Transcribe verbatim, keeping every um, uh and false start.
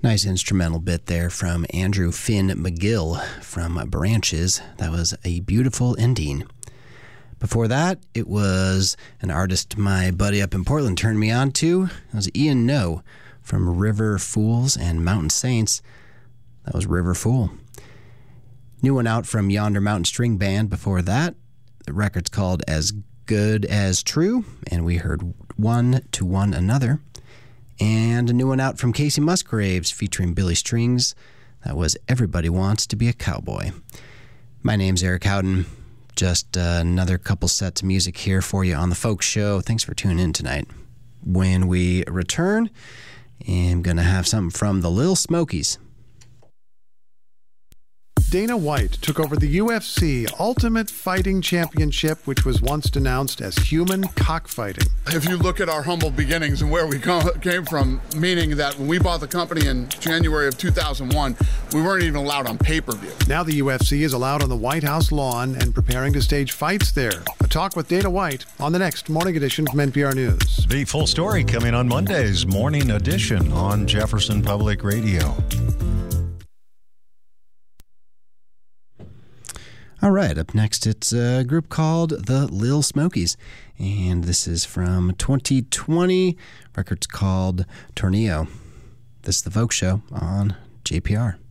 Nice instrumental bit there from Andrew Finn McGill from Branches. That was a beautiful ending. Before that, it was an artist my buddy up in Portland turned me on to. It was Ian No from River Fools and Mountain Saints. That was River Fool. New one out from Yonder Mountain String Band before that. The record's called As Good As True, and we heard One to One Another. And a new one out from Casey Musgraves featuring Billy Strings. That was Everybody Wants to Be a Cowboy. My name's Eric Howden. Just uh, another couple sets of music here for you on the Folk Show. Thanks for tuning in tonight. When we return, I'm going to have something from the Lil Smokies. Dana White took over the U F C Ultimate Fighting Championship, which was once denounced as human cockfighting. If you look at our humble beginnings and where we came from, meaning that when we bought the company in January of two thousand one, we weren't even allowed on pay-per-view. Now the U F C is allowed on the White House lawn and preparing to stage fights there. A talk with Dana White on the next Morning Edition from N P R News. The full story coming on Monday's Morning Edition on Jefferson Public Radio. All right, up next, it's a group called the Lil Smokies, and this is from twenty twenty. Record's called Tornillo. This is the Folk Show on J P R.